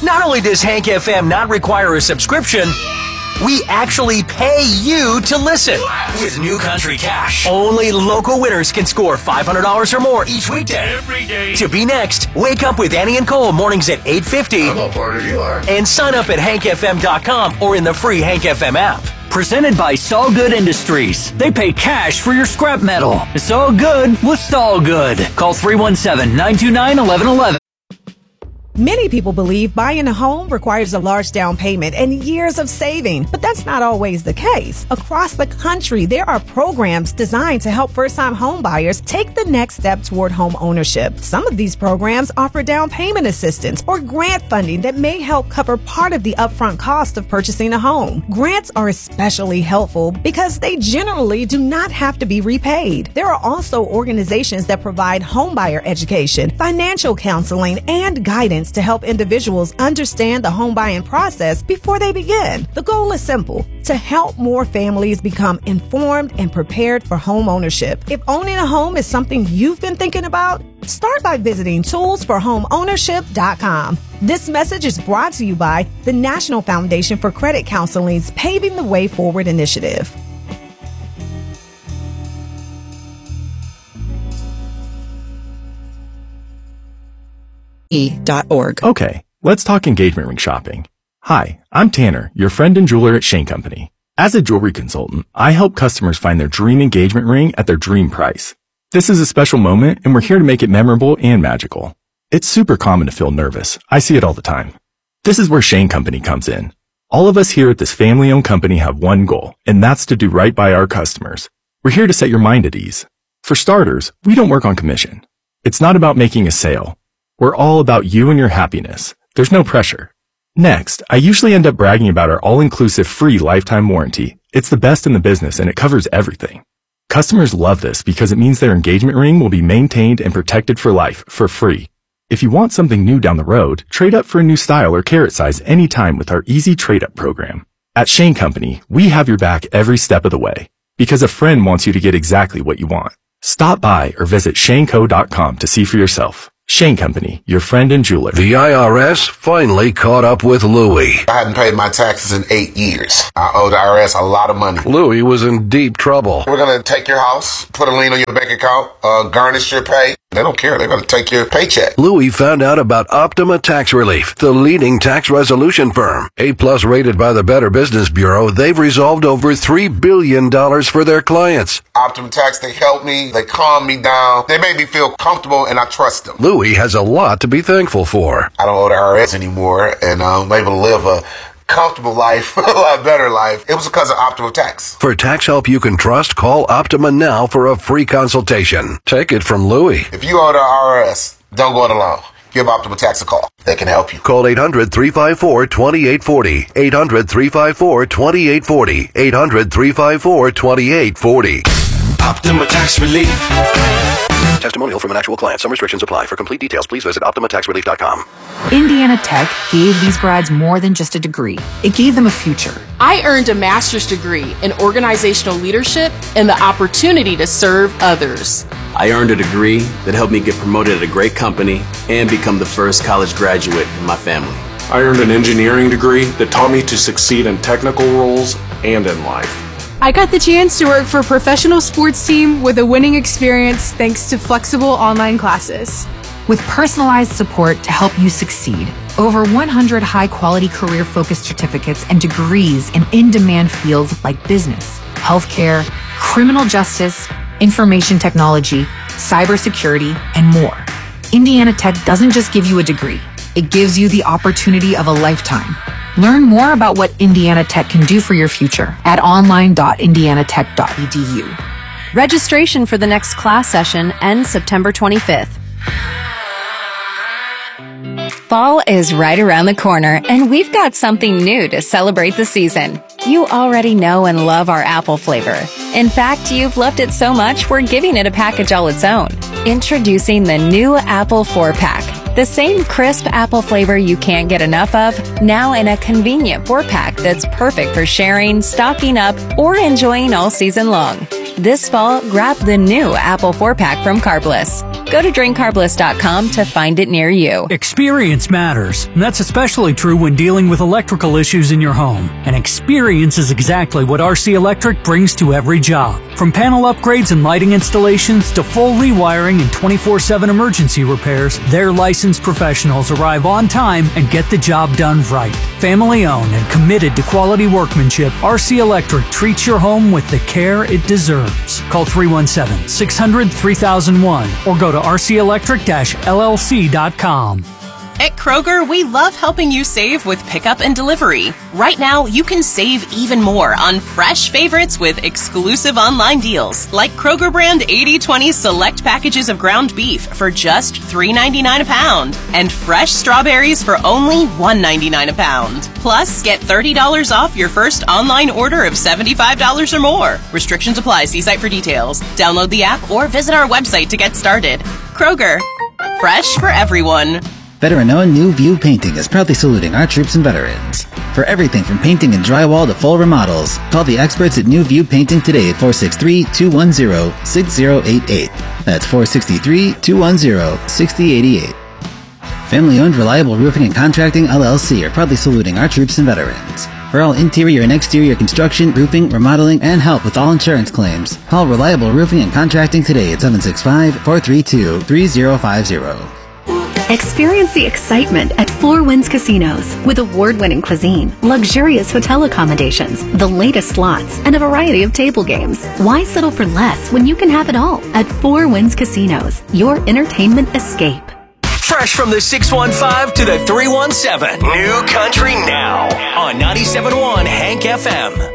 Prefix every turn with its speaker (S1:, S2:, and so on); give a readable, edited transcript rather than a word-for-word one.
S1: Not only does Hank FM not require a subscription, we actually pay you to listen with New Country Cash. Only local winners can score $500 or more each weekday.
S2: Every day.
S1: To be next, wake up with Annie and Cole mornings at 8:50.
S2: I'm a part of you are.
S1: And sign up at hankfm.com or in the free Hank FM app. Presented by Saul Good Industries. They pay cash for your scrap metal. It's all good with Saul Good. Call 317-929-1111.
S3: Many people believe buying a home requires a large down payment and years of saving, but that's not always the case. Across the country, there are programs designed to help first-time home buyers take the next step toward home ownership. Some of these programs offer down payment assistance or grant funding that may help cover part of the upfront cost of purchasing a home. Grants are especially helpful because they generally do not have to be repaid. There are also organizations that provide homebuyer education, financial counseling, and guidance to help individuals understand the home buying process before they begin. The goal is simple: to help more families become informed and prepared for home ownership. If owning a home is something you've been thinking about, start by visiting toolsforhomeownership.com. This message is brought to you by the National Foundation for Credit Counseling's Paving the Way Forward initiative.
S4: Okay, let's talk engagement ring shopping. Hi, I'm Tanner, your friend and jeweler at Shane Company. As a jewelry consultant, I help customers find their dream engagement ring at their dream price. This is a special moment, and we're here to make it memorable and magical. It's super common to feel nervous. I see it all the time. This is where Shane Company comes in. All of us here at this family-owned company have one goal, and that's to do right by our customers. We're here to set your mind at ease. For starters, we don't work on commission. It's not about making a sale. We're all about you and your happiness. There's no pressure. Next, I usually end up bragging about our all-inclusive free lifetime warranty. It's the best in the business and it covers everything. Customers love this because it means their engagement ring will be maintained and protected for life for free. If you want something new down the road, trade up for a new style or carat size anytime with our easy trade-up program. At Shane Company, we have your back every step of the way because a friend wants you to get exactly what you want. Stop by or visit shaneco.com to see for yourself. Shane Company, your friend and jeweler.
S5: The IRS finally caught up with Louie.
S6: I hadn't paid my taxes in 8 years. I owe the IRS a lot of money.
S5: Louie was in deep trouble.
S6: We're going to take your house, put a lien on your bank account, garnish your pay. They don't care. They're going to take your paycheck.
S5: Louie found out about Optima Tax Relief, the leading tax resolution firm. A-plus rated by the Better Business Bureau, they've resolved over $3 billion for their clients.
S6: Optima Tax, they help me. They calm me down. They make me feel comfortable, and I trust them.
S5: Louie has a lot to be thankful for.
S6: I don't owe the IRS anymore, and I'm able to live a comfortable life, a lot better life. It was because of Optima Tax.
S5: For tax help you can trust, call Optima now for a free consultation. Take it from Louie.
S6: If you owe the IRS, don't go it alone. Give Optima Tax a call. They can help you.
S5: Call 800-354-2840. 800-354-2840. 800-354-2840.
S2: Optima Tax Relief.
S5: Testimonial from an actual client. Some restrictions apply. For complete details, please visit OptimaTaxRelief.com.
S7: Indiana Tech gave these grads more than just a degree. It gave them a future.
S8: I earned a master's degree in organizational leadership and the opportunity to serve others.
S9: I earned a degree that helped me get promoted at a great company and become the first college graduate in my family.
S10: I earned an engineering degree that taught me to succeed in technical roles and in life.
S11: I got the chance to work for a professional sports team with a winning experience thanks to flexible online classes.
S7: With personalized support to help you succeed, over 100 high-quality career-focused certificates and degrees in in-demand fields like business, healthcare, criminal justice, information technology, cybersecurity, and more. Indiana Tech doesn't just give you a degree. It gives you the opportunity of a lifetime. Learn more about what Indiana Tech can do for your future at online.indianatech.edu.
S12: Registration for the next class session ends September 25th. Fall is right around the corner, and we've got something new to celebrate the season. You already know and love our apple flavor. In fact, you've loved it so much, we're giving it a package all its own. Introducing the new Apple 4-Pack. The same crisp apple flavor you can't get enough of, now in a convenient 4-pack that's perfect for sharing, stocking up, or enjoying all season long. This fall, grab the new Apple 4-Pack from Carbliss. Go to drinkcarbliss.com to find it near you.
S13: Experience matters, and that's especially true when dealing with electrical issues in your home. And experience is exactly what RC Electric brings to every job. From panel upgrades and lighting installations to full rewiring and 24/7 emergency repairs, their licensed professionals arrive on time and get the job done right. Family owned and committed to quality workmanship, RC Electric treats your home with the care it deserves. Call 317-600-3001 or go to rcelectric-llc.com.
S14: At Kroger, we love helping you save with pickup and delivery. Right now, you can save even more on fresh favorites with exclusive online deals, like Kroger brand 80/20 select packages of ground beef for just $3.99 a pound, and fresh strawberries for only $1.99 a pound. Plus, get $30 off your first online order of $75 or more. Restrictions apply. See site for details. Download the app or visit our website to get started. Kroger, fresh for everyone.
S15: Veteran-owned New View Painting is proudly saluting our troops and veterans. For everything from painting and drywall to full remodels, call the experts at New View Painting today at 463-210-6088. That's 463-210-6088. Family-owned Reliable Roofing and Contracting, LLC are proudly saluting our troops and veterans. For all interior and exterior construction, roofing, remodeling, and help with all insurance claims, call Reliable Roofing and Contracting today at 765-432-3050.
S16: Experience the excitement at Four Winds Casinos with award-winning cuisine, luxurious hotel accommodations, the latest slots, and a variety of table games. Why settle for less when you can have it all at Four Winds Casinos, your entertainment escape.
S1: Fresh from the 615 to the 317. New country now on 97.1 Hank FM.